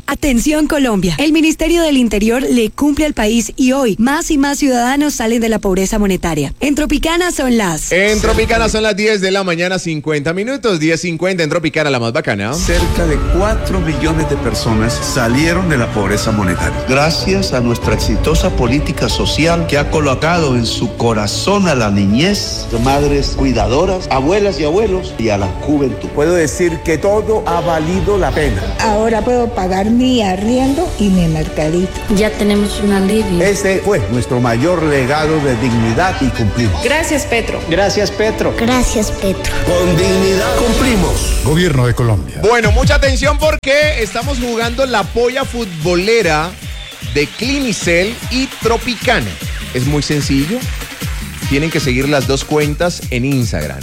Atención Colombia, el Ministerio del Interior le cumple al país y hoy más y más ciudadanos salen de la pobreza monetaria. En Tropicana son las 10 de la mañana, 50 minutos, 10:50 en Tropicana, la más bacana. Cerca de 4 millones de personas salieron de la pobreza monetaria. Gracias a nuestra exitosa política social que ha colocado en su corazón a la niñez, madres cuidadoras, abuelas y abuelos y a la juventud. Puedo decir que todo ha valido la pena. Ahora puedo pagar mi arriendo y mi mercadito. Ya tenemos un alivio. Este fue nuestro mayor legado de dignidad y cumplimos. Gracias, Petro. Gracias, Petro. Gracias, Petro. Con dignidad cumplimos. Gobierno de Colombia. Bueno, mucha atención porque estamos jugando la polla futbolera de Clinicel y Tropicana. Es muy sencillo. Tienen que seguir las dos cuentas en Instagram.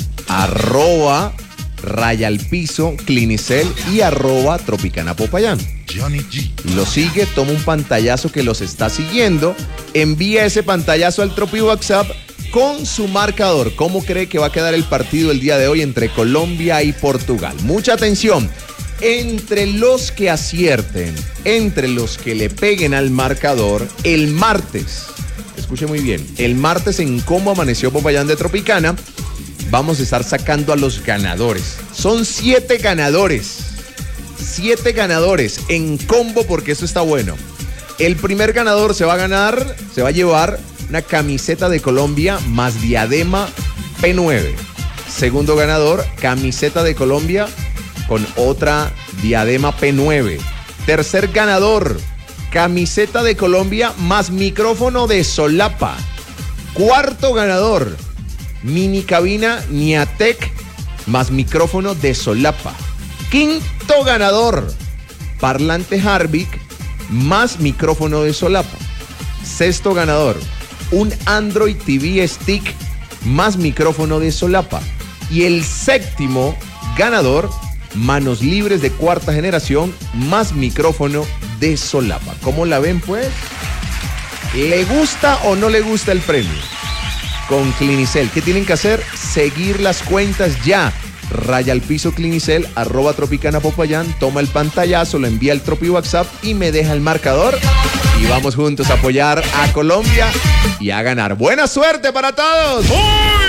@rayalpiso Clinicel y @Tropicana Popayán. Johnny G. Lo sigue, toma un pantallazo que los está siguiendo, envía ese pantallazo al Tropi WhatsApp con su marcador. ¿Cómo cree que va a quedar el partido el día de hoy entre Colombia y Portugal? Mucha atención. Entre los que acierten, entre los que le peguen al marcador, el martes, escuche muy bien, el martes en Cómo Amaneció Popayán de Tropicana, vamos a estar sacando a los ganadores. Son 7 ganadores. 7 ganadores en combo porque eso está bueno. El primer ganador se va a llevar una camiseta de Colombia más diadema P9. Segundo ganador, camiseta de Colombia con otra diadema P9. Tercer ganador, camiseta de Colombia más micrófono de solapa. Cuarto ganador, mini cabina Niatec más micrófono de solapa. Quinto ganador, parlante Harvick más micrófono de solapa. Sexto ganador, un Android TV Stick más micrófono de solapa. Y el séptimo ganador, manos libres de cuarta generación más micrófono de solapa. ¿Cómo la ven, pues? ¿Le gusta o no le gusta el premio? Con Clinicel, ¿qué tienen que hacer? Seguir las cuentas ya. @Clinicel, @Tropicana Popayán, toma el pantallazo, lo envía al Tropi WhatsApp y me deja el marcador. Y vamos juntos a apoyar a Colombia y a ganar. ¡Buena suerte para todos!